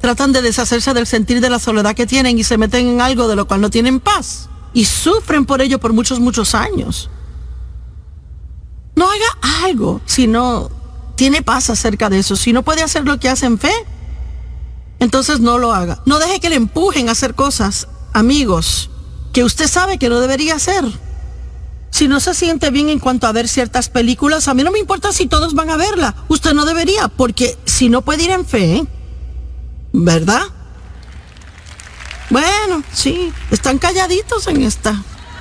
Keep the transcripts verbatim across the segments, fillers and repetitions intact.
tratan de deshacerse del sentir de la soledad que tienen y se meten en algo de lo cual no tienen paz. Y sufren por ello por muchos, muchos años. No haga algo si no tiene paz acerca de eso. Si no puede hacer lo que hace en fe, entonces no lo haga. No deje que le empujen a hacer cosas, amigos, que usted sabe que no debería hacer. Si no se siente bien en cuanto a ver ciertas películas, a mí no me importa si todos van a verla. Usted no debería, porque si no puede ir en fe, ¿verdad? Bueno, sí, están calladitos en esta.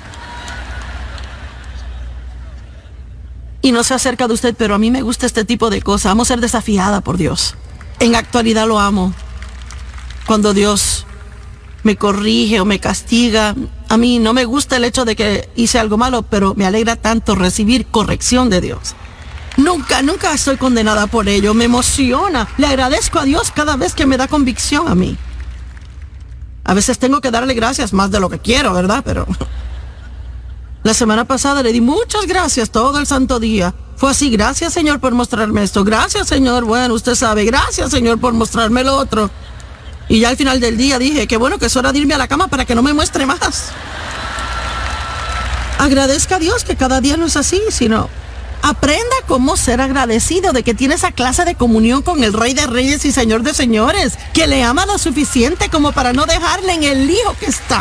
Y no sé acerca de usted, pero a mí me gusta este tipo de cosas. Amo ser desafiada por Dios. En actualidad lo amo. Cuando Dios me corrige o me castiga, a mí no me gusta el hecho de que hice algo malo, pero me alegra tanto recibir corrección de Dios. Nunca, nunca estoy condenada por ello. Me emociona. Le agradezco a Dios cada vez que me da convicción a mí. A veces tengo que darle gracias más de lo que quiero, ¿verdad? Pero la semana pasada le di muchas gracias todo el santo día. Fue así: gracias, Señor, por mostrarme esto. Gracias, Señor, bueno, usted sabe. Gracias, Señor, por mostrarme lo otro. Y ya al final del día dije, qué bueno que es hora de irme a la cama para que no me muestre más. Agradezca a Dios que cada día no es así, sino aprenda cómo ser agradecido de que tiene esa clase de comunión con el Rey de Reyes y Señor de Señores, que le ama lo suficiente como para no dejarle en el lío que está.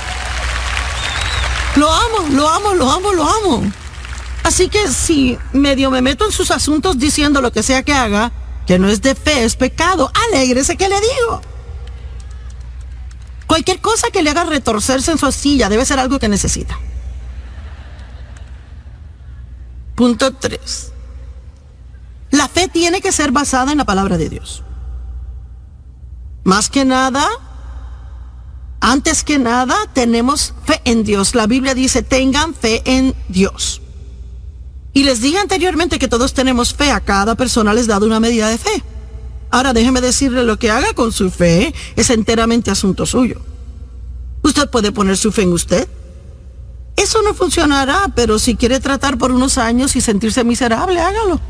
Lo amo, lo amo, lo amo, lo amo. Así que si medio me meto en sus asuntos diciendo lo que sea que haga, que no es de fe, es pecado, alégrese que le digo. Cualquier cosa que le haga retorcerse en su silla debe ser algo que necesita. Punto tres. La fe tiene que ser basada en la palabra de Dios. Más que nada, antes que nada, tenemos fe en Dios. La Biblia dice, tengan fe en Dios. Y les dije anteriormente que todos tenemos fe. A cada persona les he dado una medida de fe. Ahora déjeme decirle, lo que haga con su fe es enteramente asunto suyo. Usted puede poner su fe en usted. Eso no funcionará, pero si quiere tratar por unos años y sentirse miserable, hágalo.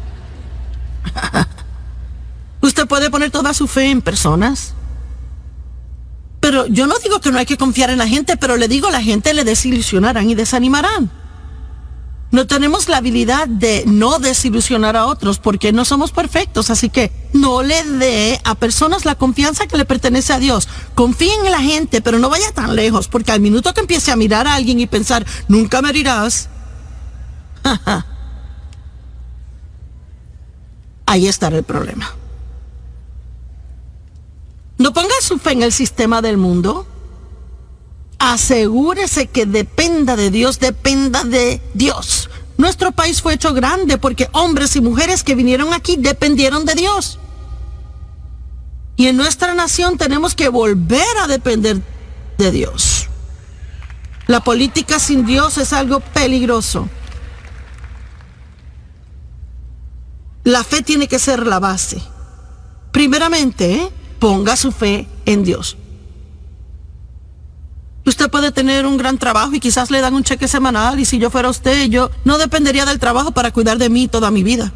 Usted puede poner toda su fe en personas. Pero yo no digo que no hay que confiar en la gente, pero le digo, la gente le desilusionarán y desanimarán. No tenemos la habilidad de no desilusionar a otros porque no somos perfectos, así que no le dé a personas la confianza que le pertenece a Dios. Confíen en la gente, pero no vaya tan lejos, porque al minuto que empiece a mirar a alguien y pensar, nunca me herirás, ahí estará el problema. No ponga su fe en el sistema del mundo. Asegúrese que dependa de Dios, dependa de Dios. Nuestro país fue hecho grande porque hombres y mujeres que vinieron aquí dependieron de Dios. Y en nuestra nación tenemos que volver a depender de Dios. La política sin Dios es algo peligroso. La fe tiene que ser la base. Primeramente, ¿eh? ponga su fe en Dios. Usted puede tener un gran trabajo y quizás le dan un cheque semanal, y si yo fuera usted, yo no dependería del trabajo para cuidar de mí toda mi vida.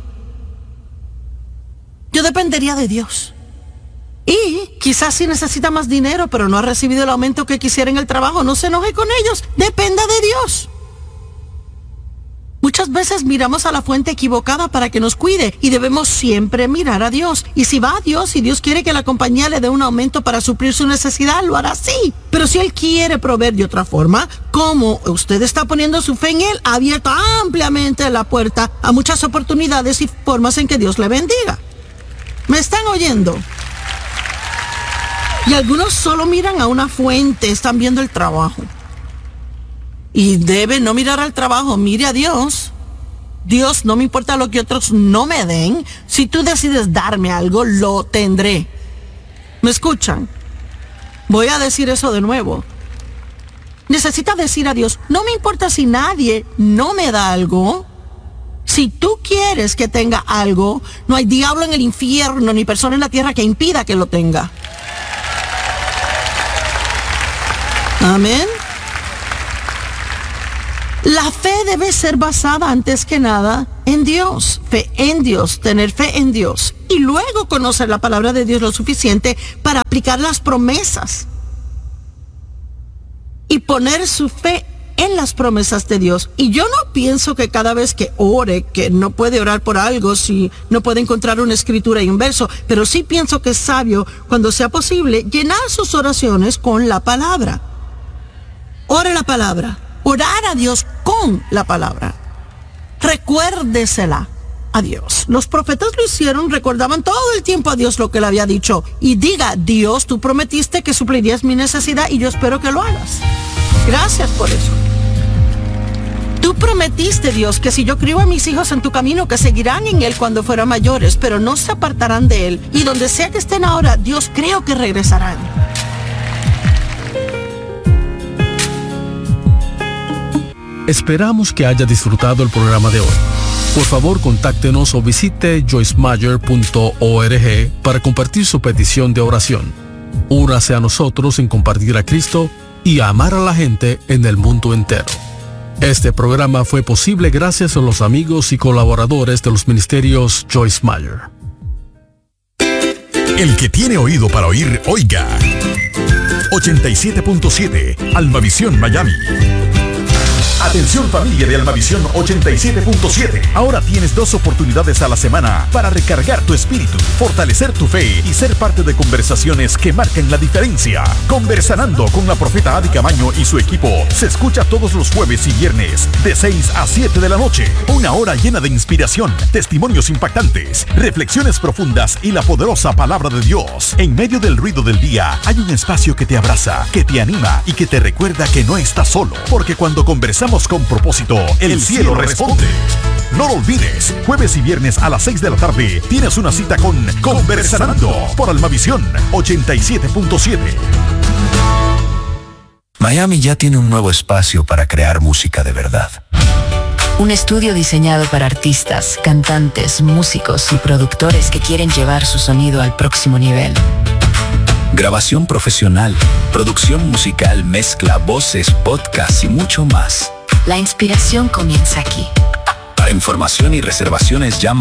Yo dependería de Dios. Y quizás sí necesita más dinero, pero no ha recibido el aumento que quisiera en el trabajo. No se enoje con ellos, dependa de Dios. Muchas veces miramos a la fuente equivocada para que nos cuide y debemos siempre mirar a Dios. Y si va a Dios y Dios quiere que la compañía le dé un aumento para suplir su necesidad, lo hará así. Pero si Él quiere proveer de otra forma, como usted está poniendo su fe en Él, ha abierto ampliamente la puerta a muchas oportunidades y formas en que Dios le bendiga. ¿Me están oyendo? Y algunos solo miran a una fuente, están viendo el trabajo. Y debe no mirar al trabajo, mire a Dios. Dios, no me importa lo que otros no me den. Si tú decides darme algo, lo tendré. ¿Me escuchan? Voy a decir eso de nuevo. Necesita decir a Dios, no me importa si nadie no me da algo. Si tú quieres que tenga algo, no hay diablo en el infierno ni persona en la tierra que impida que lo tenga. Amén. La fe debe ser basada antes que nada en Dios, fe en Dios, tener fe en Dios. y luego conocer la palabra de Dios lo suficiente para aplicar las promesas y poner su fe en las promesas de Dios. Y yo no pienso que cada vez que ore, que no puede orar por algo si no puede encontrar una escritura y un verso, pero sí pienso que es sabio, cuando sea posible, llenar sus oraciones con la palabra. Ore la palabra, orar a Dios con la palabra. Recuérdesela a Dios. Los profetas lo hicieron, recordaban todo el tiempo a Dios lo que le había dicho. Y diga: Dios, tú prometiste que suplirías mi necesidad y yo espero que lo hagas. Gracias por eso. Tú prometiste, Dios, que si yo crío a mis hijos en tu camino, que seguirán en él cuando fueran mayores, pero no se apartarán de él. Y donde sea que estén ahora, Dios, creo que regresarán. Esperamos que haya disfrutado el programa de hoy. Por favor, contáctenos o visite joyce meyer punto org para compartir su petición de oración. Únase a nosotros en compartir a Cristo y a amar a la gente en el mundo entero. Este programa fue posible gracias a los amigos y colaboradores de los ministerios Joyce Meyer. El que tiene oído para oír, oiga. ochenta y siete punto siete, Almavisión Miami. Atención familia de Almavisión ochenta y siete punto siete. Ahora tienes dos oportunidades a la semana para recargar tu espíritu, fortalecer tu fe y ser parte de conversaciones que marcan la diferencia. Conversando con la profeta Adi Camaño y su equipo se escucha todos los jueves y viernes de seis a siete de la noche. Una hora llena de inspiración, testimonios impactantes, reflexiones profundas y la poderosa palabra de Dios. En medio del ruido del día hay un espacio que te abraza, que te anima y que te recuerda que no estás solo. Porque cuando conversamos con propósito, el, el cielo, cielo responde. No lo olvides, jueves y viernes a las seis de la tarde tienes una cita con Conversando por Almavisión ochenta y siete punto siete. Miami ya tiene un nuevo espacio para crear música de verdad. Un estudio diseñado para artistas, cantantes, músicos y productores que quieren llevar su sonido al próximo nivel. Grabación profesional, producción musical, mezcla, voces, podcast y mucho más. La inspiración comienza aquí. Para información y reservaciones llama